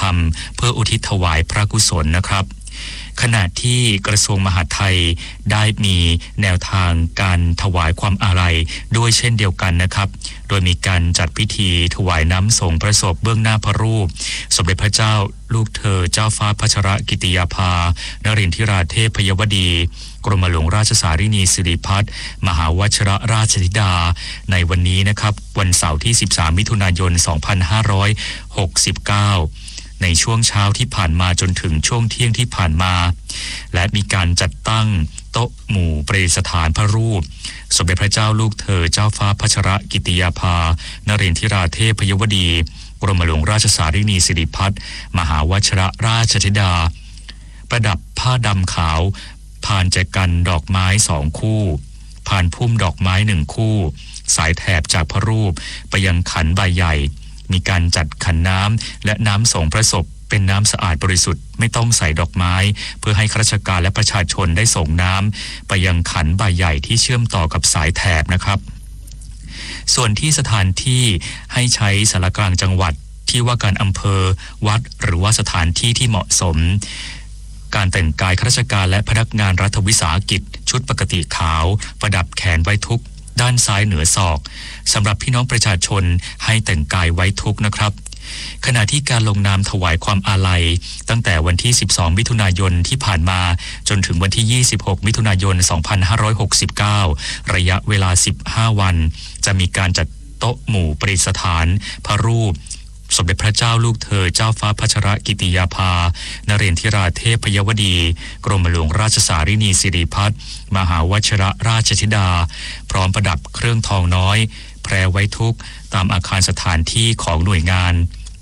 เพื่ออุทิศถวายพระกุศลนะครับขณะที่กระทรวงมหาดไทยได้มีแนวทางการถวายความอาลัยด้วยเช่นเดียวกันนะครับโดยมีการจัดพิธีถวายน้ำสงฆ์พระศพเบื้องหน้าพระรูปสมเด็จพระเจ้าลูกเธอเจ้าฟ้าพัชรกิติยาภานรินทิราเทพยวดีกรมหลวงราชสารินีสิริพัฒน์มหาวชิรราชธิดาในวันนี้นะครับวันเสาร์ที่13มิถุนายน2569ในช่วงเช้าที่ผ่านมาจนถึงช่วงเที่ยงที่ผ่านมาและมีการจัดตั้งโต๊ะหมู่ประดิษฐานพระรูปสมเด็จพระเจ้าลูกเธอเจ้าฟ้าพัชรกิติยาภานรินทิราเทพยวดีกรมหลวงราชสารินีสิริพัฒน์มหาวชิรราชธิดาประดับผ้าดำขาวพานแจกันดอกไม้2คู่พานพุ่มดอกไม้1คู่สายแถบจากพระรูปไปยังขันใบใหญ่มีการจัดขันน้ำและน้ำสงฆ์พระศพเป็นน้ำสะอาดบริสุทธิ์ไม่ต้องใส่ดอกไม้เพื่อให้ข้าราชการและประชาชนได้ส่งน้ำไปยังขันใบใหญ่ที่เชื่อมต่อกับสายแถบนะครับส่วนที่สถานที่ให้ใช้ศาลากลางจังหวัดที่ว่าการอำเภอวัดหรือว่าสถานที่ที่เหมาะสมการแต่งกายข้าราชการและพนักงานรัฐวิสาหกิจชุดปกติขาวประดับแขนไว้ทุกด้านซ้ายเหนือศอกสำหรับพี่น้องประชาชนให้แต่งกายไว้ทุกนะครับขณะที่การลงนามถวายความอาลัยตั้งแต่วันที่12มิถุนายนที่ผ่านมาจนถึงวันที่26มิถุนายน2569ระยะเวลา15วันจะมีการจัดโต๊ะหมู่ประดิษฐานพระรูปสมเด็จพระเจ้าลูกเธอเจ้าฟ้าพัชรกิติยาภานรินทิราเทพยวดีกรมหลวงราชสารินีสิริพัฒน์มหาวชิรราชธิดาพร้อมประดับเครื่องทองน้อยแพรไว้ทุกตามอาคารสถานที่ของหน่วยงาน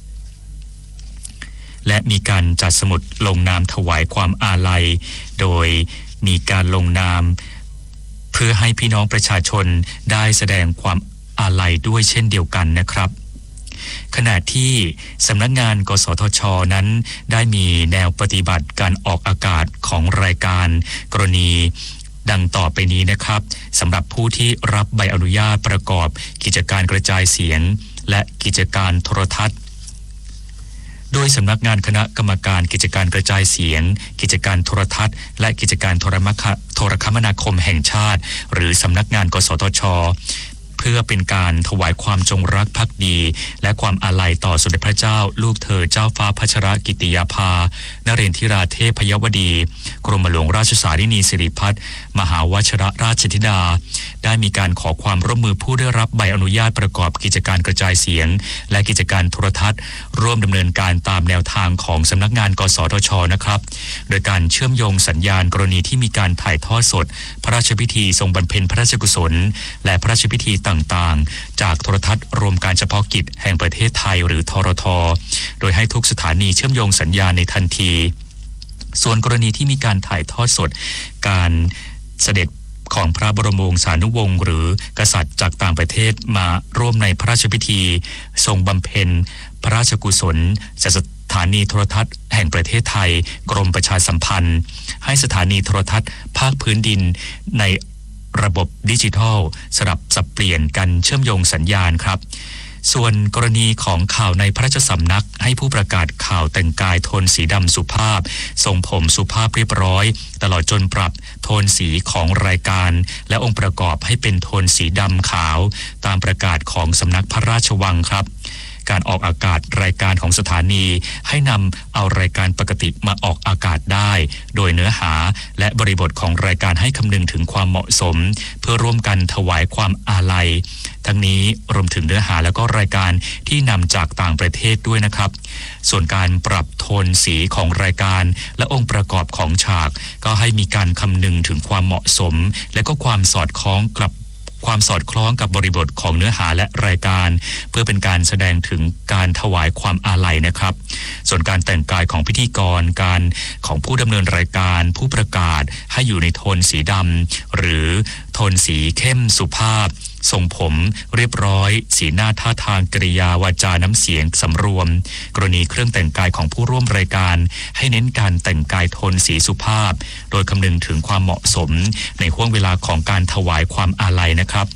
และมีการจัดสมุดลงนามถวายความอาลัยโดยมีการลงนามเพื่อให้พี่น้องประชาชนได้แสดงความอาลัยด้วยเช่นเดียวกันนะครับขณะที่สำนักงานกสทช.นั้นได้มีแนวปฏิบัติการออกอากาศของรายการกรณีดังต่อไปนี้นะครับสำหรับผู้ที่รับใบอนุญาตประกอบกิจการกระจายเสียงและกิจการโทรทัศน์โดยสำนักงานคณะกรรมการกิจการกระจายเสียงกิจการโทรทัศน์และกิจการโทรคมนาคมแห่งชาติหรือสำนักงานกสทช.เพื่อเป็นการถวายความจงรักภักดีและความอาลัยต่อสมเด็จพระเจ้าลูกเธอเจ้าฟ้าพัชรกิติยาภานรินทิราเทพยวดีกรมหลวงราชสารินีสิริพัฒน์มหาวชิรราชธิดาได้มีการขอความร่วมมือผู้ได้รับใบอนุญาตประกอบกิจการกระจายเสียงและกิจการโทรทัศน์ร่วมดำเนินการตามแนวทางของสำนักงานกสทช.นะครับโดยการเชื่อมโยงสัญญาณกรณีที่มีการถ่ายทอดสดพระราชพิธีทรงบำเพ็ญพระราชกุศลและพระราชพิธีต่างๆจากโทรทัศน์รวมการเฉพาะกิจแห่งประเทศไทยหรือทรท.โดยให้ทุกสถานีเชื่อมโยงสัญญาณในทันทีส่วนกรณีที่มีการถ่ายทอดสดการเสด็จของพระบรมวงศานุวงศ์หรือกษัตริย์จากต่างประเทศมาร่วมในพระราชพิธีทรงบำเพ็ญพระราชกุศลจากสถานีโทรทัศน์แห่งประเทศไทยกรมประชาสัมพันธ์ให้สถานีโทรทัศน์ภาคพื้นดินในระบบดิจิทัลสลับสับเปลี่ยนกันเชื่อมโยงสัญญาณครับส่วนกรณีของข่าวในพระราชสำนักให้ผู้ประกาศข่าวแต่งกายโทนสีดำสุภาพทรงผมสุภาพเรียบร้อยตลอดจนปรับโทนสีของรายการและองค์ประกอบให้เป็นโทนสีดำขาวตามประกาศของสำนักพระราชวังครับการออกอากาศรายการของสถานีให้นำเอารายการปกติมาออกอากาศได้โดยเนื้อหาและบริบทของรายการให้คำนึงถึงความเหมาะสมเพื่อร่วมกันถวายความอาลัยทั้งนี้รวมถึงเนื้อหาแล้วก็รายการที่นำจากต่างประเทศด้วยนะครับส่วนการปรับโทนสีของรายการและองค์ประกอบของฉากก็ให้มีการคำนึงถึงความเหมาะสมและก็ความสอดคล้องกับบริบทของเนื้อหาและรายการเพื่อเป็นการแสดงถึงการถวายความอาลัยนะครับส่วนการแต่งกายของพิธีกรการของผู้ดำเนินรายการผู้ประกาศให้อยู่ในโทนสีดำหรือโทนสีเข้มสุภาพทรงผมเรียบร้อยสีหน้าท่าทางกริยาวาจาน้ำเสียงสำรวมกรณีเครื่องแต่งกายของผู้ร่วมรายการให้เน้นการแต่งกายโทนสีสุภาพโดยคำนึงถึงความเหมาะสมในห่วงเวลาของการถวายความอาลัยนะครับ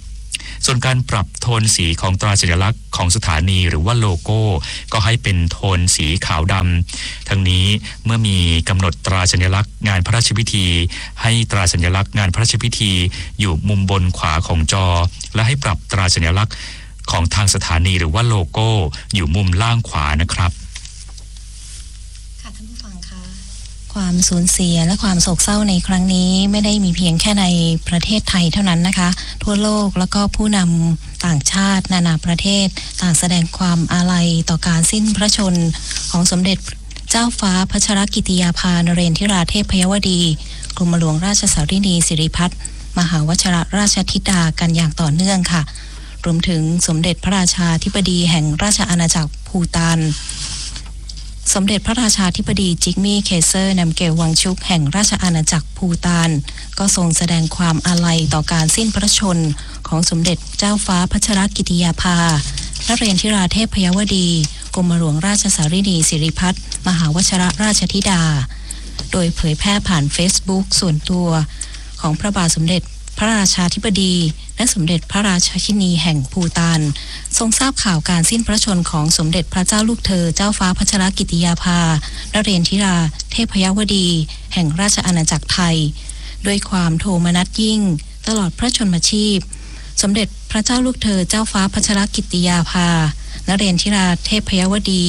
ส่วนการปรับโทนสีของตราสัญลักษณ์ของสถานีหรือว่าโลโก้ก็ให้เป็นโทนสีขาวดำทั้งนี้เมื่อมีกำหนดตราสัญลักษณ์งานพระราชพิธีให้ตราสัญลักษณ์งานพระราชพิธีอยู่มุมบนขวาของจอและให้ปรับตราสัญลักษณ์ของทางสถานีหรือว่าโลโก้อยู่มุมล่างขวานะครับค่ะท่านผู้ฟังคะความสูญเสียและความโศกเศร้าในครั้งนี้ไม่ได้มีเพียงแค่ในประเทศไทยเท่านั้นนะคะทั่วโลกแล้วก็ผู้นำต่างชาตินานาประเทศต่างแสดงความอาลัยต่อการสิ้นพระชนม์ของสมเด็จเจ้าฟ้าพัชรกิติยาภานเรนทิราเทพยวดีกรมหลวงราชสารินีสิริพัฒน์มหาวชิรราชธิดากันอย่างต่อเนื่องค่ะรวมถึงสมเด็จพระราชาธิบดีแห่งราชอาณาจักรภูฏานสมเด็จพระราชาธิบดีจิกมี่เคเซอร์นัมเกลวังชุกแห่งราชอาณาจักรภูฏานก็ทรงแสดงความอาลัยต่อการสิ้นพระชนม์ของสมเด็จเจ้าฟ้าพัชรกิติยาภานเรนทิราเทพยวดีกรมหลวงราชสารินีสิริพัฒน์มหาวชิรราชธิดาโดยเผยแพร่ผ่านเฟซบุ๊กส่วนตัวของพระบาทสมเด็จพระราชาธิบดีและสมเด็จพระราชาชินีแห่งภูฏานทรงทราบข่าวการสิ้นพระชนม์ของสมเด็จพระเจ้าลูกเธอเจ้าฟ้าพัชรกิติยาภานเรนทิราเทพยวดีแห่งราชอาณาจักรไทยด้วยความโทมนัสยิ่งตลอดพระชนมชีพสมเด็จพระเจ้าลูกเธอเจ้าฟ้าพัชรกิติยาภานเรนทิราเทพยวดี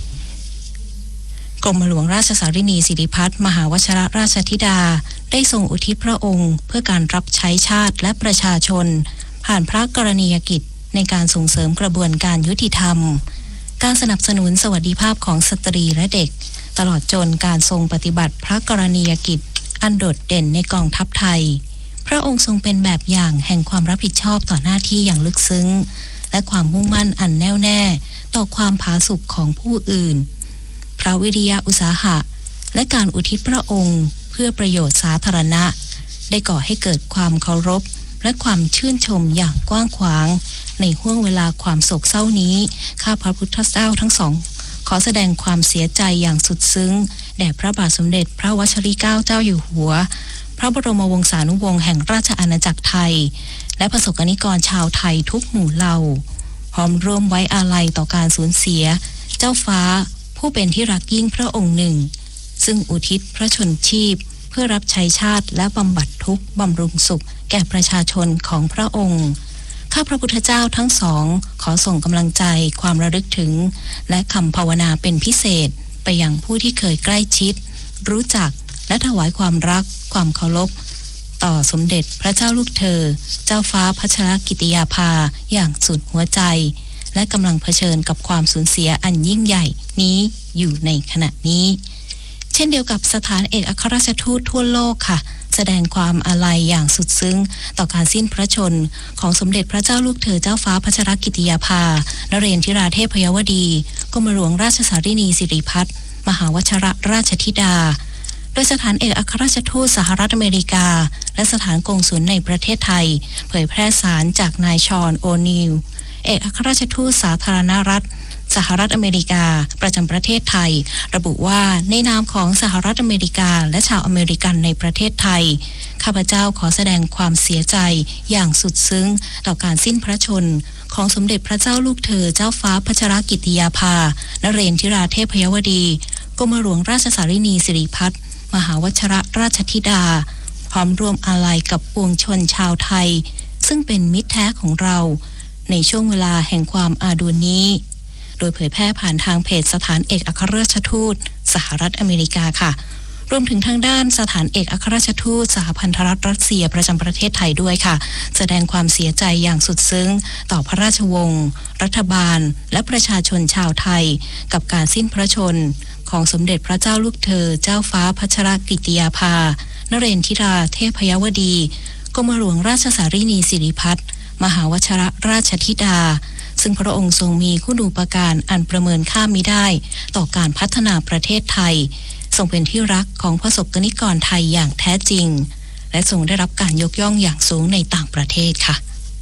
กรมหลวงราชสารินีสิริพัฒน์มหาวชิรราชธิดาได้ทรงอุทิศพระองค์เพื่อการรับใช้ชาติและประชาชนผ่านพระกรณียกิจในการส่งเสริมกระบวนการยุติธรรมการสนับสนุนสวัสดิภาพของสตรีและเด็กตลอดจนการทรงปฏิบัติพระกรณียกิจอันโดดเด่นในกองทัพไทยพระองค์ทรงเป็นแบบอย่างแห่งความรับผิดชอบต่อหน้าที่อย่างลึกซึ้งและความมุ่งมั่นอันแน่วแน่ต่อความผาสุกของผู้อื่นพระวิริยะอุตสาหะและการอุทิศพระองค์เพื่อประโยชน์สาธารณะได้ก่อให้เกิดความเคารพและความชื่นชมอย่างกว้างขวางในห้วงเวลาความโศกเศร้านี้ข้าพระพุทธเจ้าทั้งสองขอแสดงความเสียใจอย่างสุดซึ้งแด่พระบาทสมเด็จพระวชิรเกล้าเจ้าอยู่หัวพระบรมวงศานุวงศ์แห่งราชอาณาจักรไทยและประสบกนิกรชาวไทยทุกหมู่เหล่าพร้อมร่วมไว้อาลัยต่อการสูญเสียเจ้าฟ้าผู้เป็นที่รักยิ่งพระองค์หนึ่งซึ่งอุทิศพระชนชีพเพื่อรับใช้ชาติและบำบัดทุกข์บำรุงสุขแก่ประชาชนของพระองค์ข้าพระพุทธเจ้าทั้งสองขอส่งกำลังใจความระลึกถึงและคำภาวนาเป็นพิเศษไปยังผู้ที่เคยใกล้ชิดรู้จักและถวายความรักความเคารพต่อสมเด็จพระเจ้าลูกเธอเจ้าฟ้าพัชรกิติยาภาอย่างสุดหัวใจและกำลังเผชิญกับความสูญเสียอันยิ่งใหญ่นี้อยู่ในขณะนี้เช่นเดียวกับสถานเอกอัครราชทูตทั่วโลกค่ะแสดงความอาลัยอย่างสุดซึ้งต่อการสิ้นพระชนม์ของสมเด็จพระเจ้าลูกเธอเจ้าฟ้าพัชรกิติยาภานเรนทิราเทพยวดีกรมหลวงราชสารินีสิริพัฒน์มหาวชิรราชธิดาโดยสถานเอกอัครราชทูตสหรัฐอเมริกาและสถานกงสุลในประเทศไทยเผยแพร่สารจากนายชอนโอนิลเอกอัครราชทูตสาธารณรัฐสหรัฐอเมริกาประจำประเทศไทยระบุว่าในนามของสหรัฐอเมริกาและชาวอเมริกันในประเทศไทยข้าพเจ้าขอแสดงความเสียใจอย่างสุดซึ้งต่อการสิ้นพระชนม์ของสมเด็จพระเจ้าลูกเธอเจ้าฟ้าพัชรกิติยาภานเรนทิราเทพยวดีกรมหลวงราชสารินีสิริพัฒน์มหาวชิรราชธิดาพร้อมร่วมอาลัยกับปวงชนชาวไทยซึ่งเป็นมิตรแท้ของเราในช่วงเวลาแห่งความอาดูลนี้โดยเผยแพร่ผ่านทางเพจสถานเอกอัครราชทูตสหรัฐอเมริกาค่ะรวมถึงทางด้านสถานเอกอัครราชทูตสหพันธรัฐรัสเซียประจำประเทศไทยด้วยค่ะแสดงความเสียใจอย่างสุดซึ้งต่อพระราชวงศ์รัฐบาลและประชาชนชาวไทยกับการสิ้นพระชนม์ของสมเด็จพระเจ้าลูกเธอเจ้าฟ้าพัชรกิติยาภานเรนทิราเทพยวดีกรมหลวงราชสารินีสิริพัฒน์มหาวชิรราชธิดาซึ่งพระองค์ทรงมีคุณูปการอันประเมินค่ามิได้ต่อการพัฒนาประเทศไทยทรงเป็นที่รักของประสบกนิกรไทยอย่างแท้จริงและทรงได้รับการยกย่องอย่างสูงในต่างประเทศค่ะ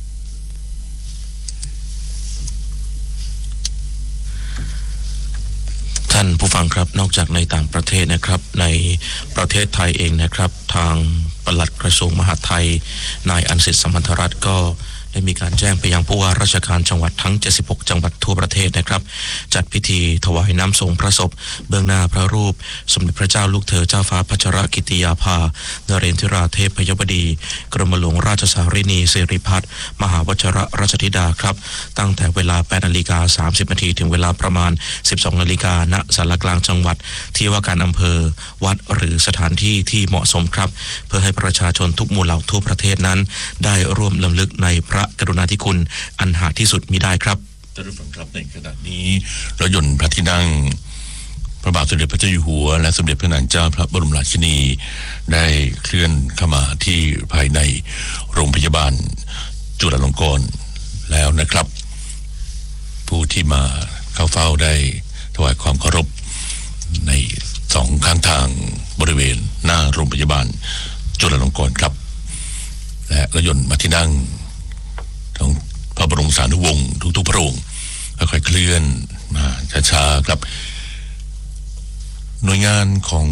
ท่านผู้ฟังครับนอกจากในต่างประเทศนะครับในประเทศไทยเองนะครับทางปลัดกระทรวงมหาดไทยนายอันสิทธิ์สัมพันธรัตน์ก็ได้มีการแจ้งไปยังผู้ว่าราชการจังหวัดทั้ง76จังหวัดทั่วประเทศนะครับจัดพิธีถวายน้ำทรงพระศพเบื้องหน้าพระรูปสมเด็จพระเจ้าลูกเธอเจ้าฟ้าพัชรกิติยาภานเรนทิราเทพยบดีกรมหลวงราชสารินีสิริพัฒน์มหาวชิรราชธิดาครับตั้งแต่เวลา 8:30 นาทีถึงเวลาประมาณ 12:00 นณศาลากลางจังหวัดที่ว่าการอำเภอวัดหรือสถานที่ที่เหมาะสมครับเพื่อให้ประชาชนทุกหมู่เหล่าทั่วประเทศนั้นได้ร่วมรำลึกในพระกรุณาธิคุณอันหาที่สุดมิได้ครับท่านผู้ฟังครับในขณะนี้รถยนต์พระที่นั่งพระบาทสมเด็จพระเจ้าอยู่หัวและสมเด็จพระนางเจ้าพระบรมราชินีได้เคลื่อนเข้ามาที่ภายในโรงพยาบาลจุฬาลงกรณ์แล้วนะครับผู้ที่มาเข้าเฝ้าได้ถวายความเคารพในสองข้างทางบริเวณหน้าโรงพยาบาลจุฬาลงกรณ์ครับและรถยนต์มาที่นั่งของพระบรมสารีวงศ์ทุกๆพระองค์ค่อยๆเคลื่อนมาช้าๆครับหน่วยงานของ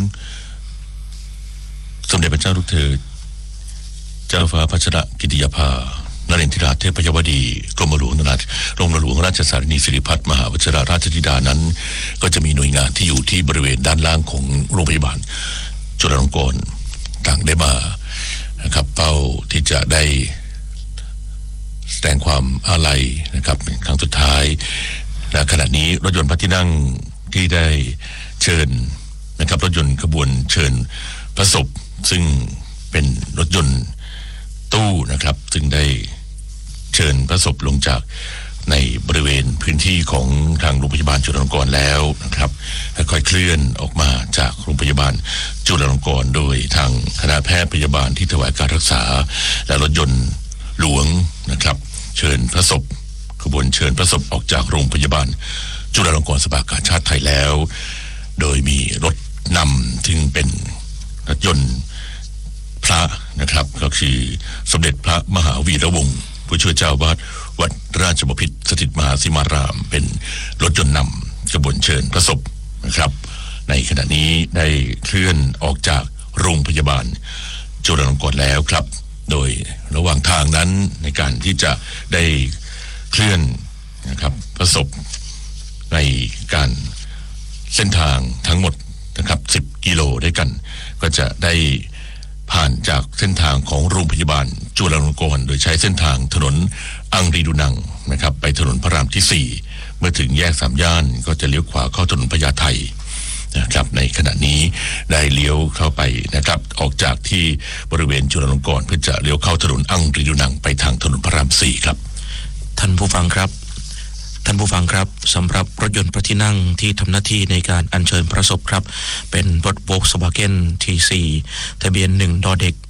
สมเด็จพระเจ้าลูกเธอเจ้าฟ้าพัชรกิติยาภานเรนทิราเทพยวดีกรมหลวงราชสารินีสิริพัฒน์มหาวชิรราชธิดานั้นก็จะมีหน่วยงานที่อยู่ที่บริเวณด้านล่างของโรงพยาบาลจุฬาลงกรณ์ต่างได้มานะครับเป้าที่จะได้แสดงความอาลัยนะครับครั้งสุดท้ายและขณะนี้รถยนต์พระที่นั่งที่ได้เชิญนะครับรถยนต์ขบวนเชิญพระศพซึ่งเป็นรถยนต์ตู้นะครับซึ่งได้เชิญพระศพลงจากในบริเวณพื้นที่ของทางโรงพยาบาลจุฬาลงกรณ์แล้วนะครับค่อยๆเคลื่อนออกมาจากโรงพยาบาลจุฬาลงกรณ์โดยทางคณะแพทย์พยาบาลที่ถวายการรักษาและรถยนต์หลวงนะครับเชิญพระศพขบวนเชิญพระศพออกจากโรงพยาบาลจุฬาลงกรณ์สภากาชาดไทยแล้วโดยมีรถนำซึ่งเป็นรถยนต์พระนะครับก็คือสมเด็จพระมหาวีระวงศ์ผู้ช่วยเจ้าวาดวัดราชบพิตรสถิตมหาสิมารามเป็นรถยนต์นำขบวนเชิญพระศพนะครับในขณะนี้ได้เคลื่อนออกจากโรงพยาบาลจุฬาลงกรณ์แล้วครับโดยระหว่างทางนั้นในการที่จะได้เคลื่อนนะครับพระศพในการเส้นทางทั้งหมดนะครับ10 กิโลด้วยกันก็จะได้ผ่านจากเส้นทางของโรงพยาบาลจุฬาลงกรณ์โดยใช้เส้นทางถนนอังรีดูนังนะครับไปถนนพระรามที่4เมื่อถึงแยกสามย่านก็จะเลี้ยวขวาเข้าถนนพญาไทนะครับในขณะนี้ได้เลี้ยวเข้าไปนะครับออกจากที่บริเวณจุฬาลงกรณ์เพื่อจะเลี้ยวเข้าถนนอังรีดูนังไปทางถนนพระราม4ครับท่านผู้ฟังครับสำหรับรถยนต์พระที่นั่งที่ทำหน้าที่ในการอัญเชิญพระศพครับเป็นรถ Volkswagen T4 ทะเบียน1 ดเด็ก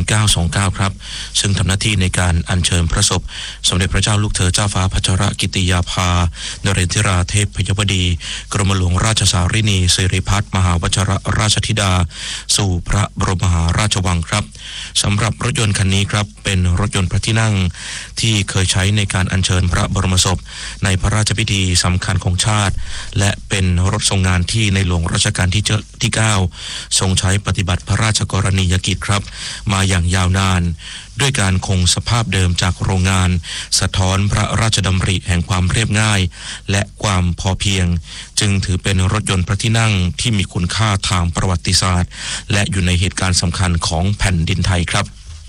0929ครับซึ่งทำหน้าที่ในการอัญเชิญพระศพสมเด็จพระเจ้าลูกเธอเจ้าฟ้าพัชรกิติยาภานเรนทิราเทพยวดีกรมหลวงราชสารินีสิริพัฒน์มหาวชิรราชธิดาสู่พระบรมมหาราชวังครับสำหรับรถยนต์คันนี้ครับเป็นรถยนต์พระที่นั่งที่เคยใช้ในการอัญเชิญพระบรมศพในพระราชพิธีสำคัญของชาติและเป็นรถทรงงานที่ในหลวงรัชกาลที่ 9ทรงใช้ปฏิบัติพระราชกรณียกิจครับมาอย่างยาวนานด้วยการคงสภาพเดิมจากโรงงานสะท้อนพระราชดำริแห่งความเรียบง่ายและความพอเพียงจึงถือเป็นรถยนต์พระที่นั่งที่มีคุณค่าทางประวัติศาสตร์และอยู่ในเหตุการณ์สำคัญของแผ่นดินไทยครับ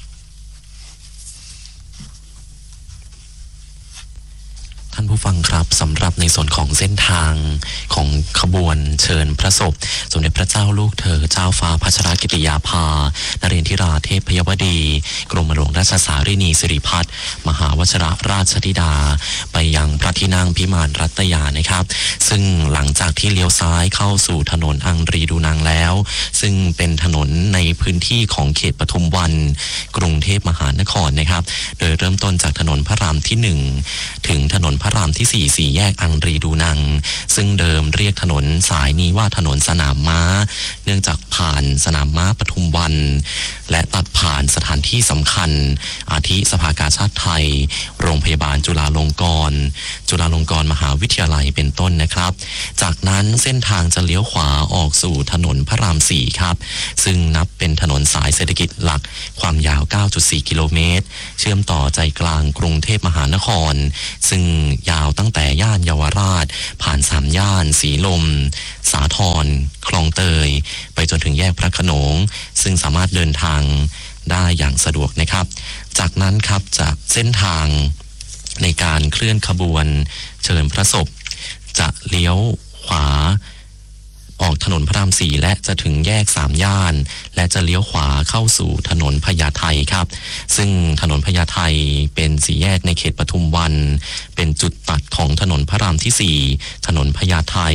ท่านผู้ฟังครับสำหรับในส่วนของเส้นทางของขบวนเชิญพระศพสมเด็จพระเจ้าลูกเธอเจ้าฟ้าพัชรกิติยาภานเรนทิราเทพยวดีกรมหลวงราชสารินีสิริพัฒน์มหาวชิรราชธิดาไปยังพระที่นั่งพิมานรัตยานะครับซึ่งหลังจากที่เลี้ยวซ้ายเข้าสู่ถนนอังรีดูนังแล้วซึ่งเป็นถนนในพื้นที่ของเขตปทุมวันกรุงเทพมหานครนะครับโดยเริ่มต้นจากถนนพระรามที่1ถึงถนนพระรามที่4 4 แยกอังรีดูนังซึ่งเดิมเรียกถนนสายนี้ว่าถนนสนามม้าเนื่องจากผ่านสนามม้าปทุมวันและตัดผ่านสถานที่สำคัญอาทิสภากาชาดไทยโรงพยาบาลจุฬาลงกรณ์มหาวิทยาลัยเป็นต้นนะครับจากนั้นเส้นทางจะเลี้ยวขวาออกสู่ถนนพระราม4ครับซึ่งนับเป็นถนนสายเศรษฐกิจหลักความยาว 9.4 กิโลเมตรเชื่อมต่อใจกลางกรุงเทพมหานครซึ่งยาวตั้งแต่ย่านเยาวราชผ่าน3ย่านสีลมสาทรคลองเตยไปจนถึงแยกพระโขนงซึ่งสามารถเดินทางได้อย่างสะดวกนะครับจากนั้นครับจากเส้นทางในการเคลื่อนขบวนเชิญพระศพจะเลี้ยวขวาออกถนนพระราม4และจะถึงแยก3ย่านและจะเลี้ยวขวาเข้าสู่ถนนพญาไทครับซึ่งถนนพญาไทเป็น4แยกในเขตปทุมวันเป็นจุดตัดของถนนพระรามที่4ถนนพญาไท